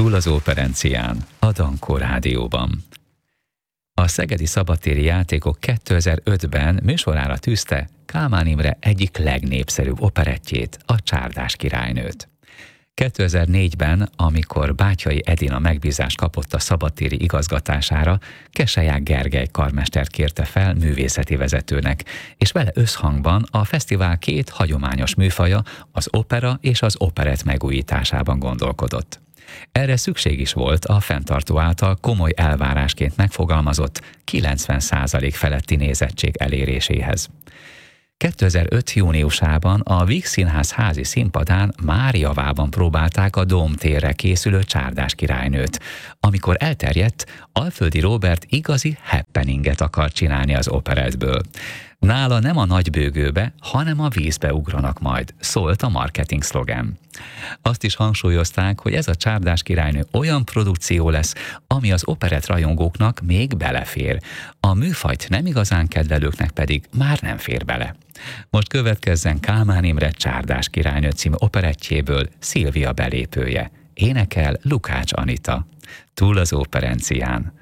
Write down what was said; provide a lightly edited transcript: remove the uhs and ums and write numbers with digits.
Túl az operencián, a Dankó Rádióban. A Szegedi Szabadtéri Játékok 2005-ben műsorára tűzte Kálmán Imre egyik legnépszerűbb operettjét, a Csárdás királynőt. 2004-ben, amikor Bátyai Edina megbízást kapott a szabadtéri igazgatására, Keselyák Gergely karmestert kérte fel művészeti vezetőnek, és vele összhangban a fesztivál két hagyományos műfaja, az opera és az operett megújításában gondolkodott. Erre szükség is volt a fenntartó által komoly elvárásként megfogalmazott 90% feletti nézettség eléréséhez. 2005. júniusában a Víg Színház házi színpadán Máriavában próbálták a Dóm térre készülő Csárdás királynőt, amikor elterjedt, Alföldi Róbert igazi happeninget akar csinálni az operettből. Nála nem a nagybőgőbe, hanem a vízbe ugranak majd, szólt a marketing szlogen. Azt is hangsúlyozták, hogy ez a Csárdás királynő olyan produkció lesz, ami az operett rajongóknak még belefér. A műfajt nem igazán kedvelőknek pedig már nem fér bele. Most következzen Kálmán Imre Csárdás királynő című operettjéből Szilvia belépője. Énekel Lukács Anita. Túl az operencián,